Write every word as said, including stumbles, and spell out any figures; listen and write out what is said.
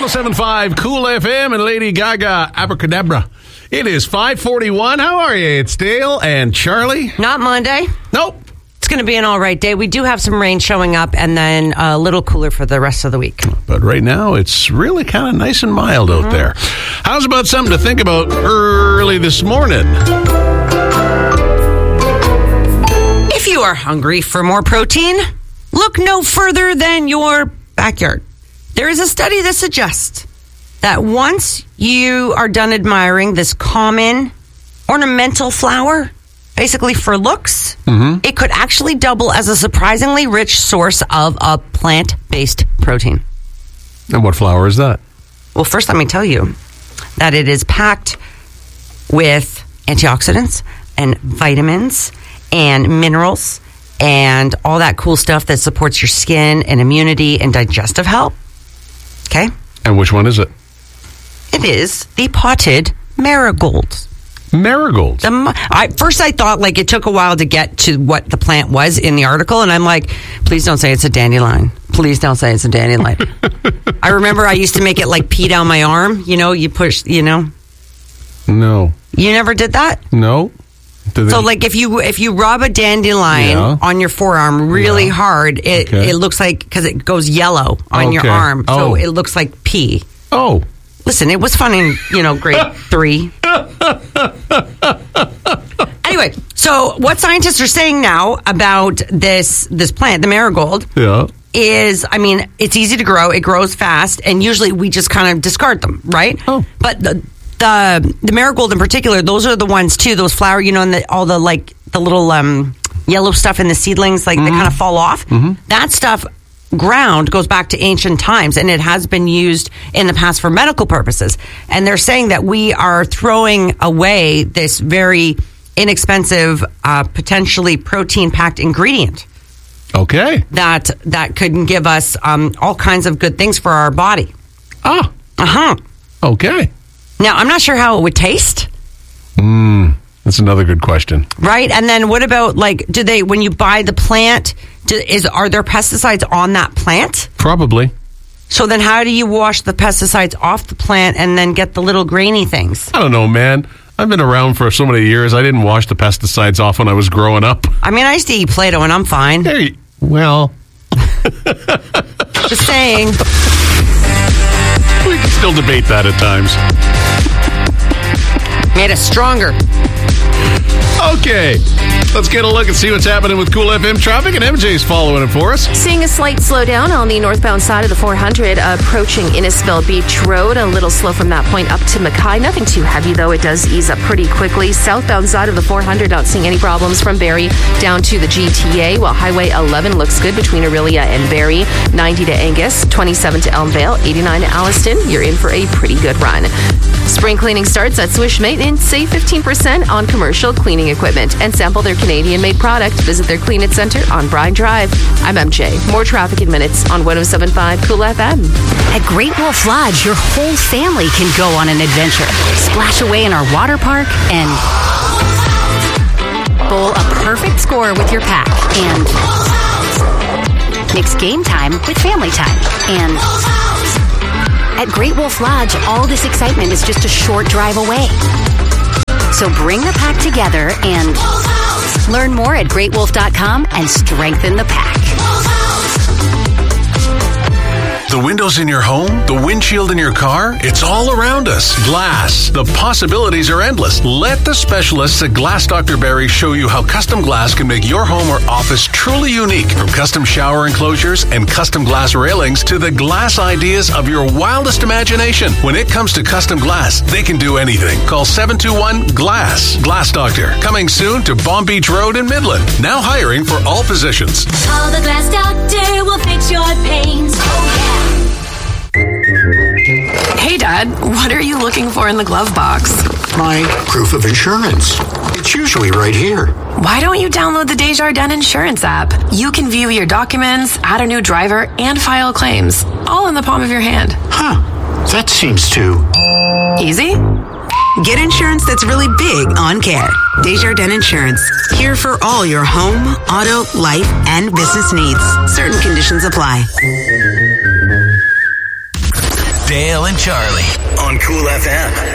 oh seven point five Cool F M and Lady Gaga Abracadabra. It is five forty-one. How are you? It's Dale and Charlie. Not Monday. Nope. It's going to be an all right day. We do have some rain showing up and then a little cooler for the rest of the week. But right now, it's really kind of nice and mild out mm-hmm. there. How's about something to think about early this morning? If you are hungry for more protein, look no further than your backyard. There is a study that suggests that once you are done admiring this common ornamental flower, basically for looks, mm-hmm. it could actually double as a surprisingly rich source of a plant-based protein. And what flower is that? Well, first let me tell you that it is packed with antioxidants and vitamins and minerals and all that cool stuff that supports your skin and immunity and digestive health. Okay? And which one is it? It is the potted marigolds. Marigolds. The, I, first, I thought like it took a while to get to what the plant was in the article, and I'm like, please don't say it's a dandelion. Please don't say it's a dandelion. I remember I used to make it like pee down my arm. You know, you push. You know. No. You never did that? No. Did so, they... like, if you if you rub a dandelion yeah. on your forearm really yeah. hard, it okay. it looks like because it goes yellow on okay. your arm, oh. so it looks like pee. Oh. Listen, it was fun in, you know, grade three. Anyway, so what scientists are saying now about this this plant, the marigold, yeah. is, I mean, it's easy to grow. It grows fast, and usually we just kind of discard them, right? Oh. But the the the marigold in particular, those are the ones, too, those flower, you know, and the, all the, like, the little um, yellow stuff in the seedlings, like, mm-hmm. they kind of fall off. Mm-hmm. That stuff... ground goes back to ancient times, and it has been used in the past for medical purposes. And they're saying that we are throwing away this very inexpensive, uh, potentially protein-packed ingredient. Okay. That that could give us um, all kinds of good things for our body. Ah. Uh-huh. Okay. Now, I'm not sure how it would taste. Hmm. That's another good question. Right? And then what about, like, do they, when you buy the plant, do, is are there pesticides on that plant? Probably. So then how do you wash the pesticides off the plant and then get the little grainy things? I don't know, man. I've been around for so many years. I didn't wash the pesticides off when I was growing up. I mean, I used to eat Play-Doh and I'm fine. Hey, well. Just saying. We can still debate that at times. Made us stronger. Okay, let's get a look and see what's happening with Cool F M traffic, and M J's following it for us. Seeing a slight slowdown on the northbound side of the four hundred, approaching Innisfil Beach Road. A little slow from that point up to Mackay. Nothing too heavy, though. It does ease up pretty quickly. Southbound side of the four hundred, not seeing any problems from Barrie down to the G T A, while Highway eleven looks good between Aurelia and Barrie. ninety to Angus, twenty-seven to Elmvale, eighty-nine to Alliston. You're in for a pretty good run. Spring cleaning starts at Swish Maintenance. Save fifteen percent on commercial cleaning equipment and sample their Canadian-made product. Visit their Clean It Center on Brine Drive. I'm M J. More traffic in minutes on one oh seven point five Cool F M. At Great Wolf Lodge, your whole family can go on an adventure. Splash away in our water park and bowl a perfect score with your pack. And mix game time with family time. And at Great Wolf Lodge, all this excitement is just a short drive away. So bring the pack together and learn more at great wolf dot com and strengthen the pack. The windows in your home, the windshield in your car, it's all around us. Glass. The possibilities are endless. Let the specialists at Glass Doctor Barry show you how custom glass can make your home or office truly unique. From custom shower enclosures and custom glass railings to the glass ideas of your wildest imagination. When it comes to custom glass, they can do anything. Call seven two one GLASS. Glass Doctor. Coming soon to Bomb Beach Road in Midland. Now hiring for all positions. Call the Glass Doctor. We'll fix your pains. Oh, yeah. Hey, Dad, what are you looking for in the glove box? My proof of insurance. It's usually right here. Why don't you download the Desjardins Insurance app? You can view your documents, add a new driver, and file claims, all in the palm of your hand. Huh. That seems too... easy? Get insurance that's really big on care. Desjardins Insurance. Here for all your home, auto, life, and business needs. Certain conditions apply. Dale and Charlie on Cool F M.